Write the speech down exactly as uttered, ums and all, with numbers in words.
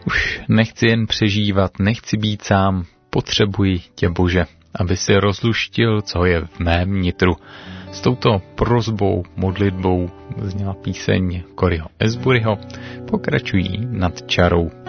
Už nechci jen přežívat, nechci být sám, potřebuji tě, Bože, aby si rozluštil, co je v mém nitru. S touto prosbou, modlitbou zněla píseň Coryho Asburyho, pokračují Nad čarou.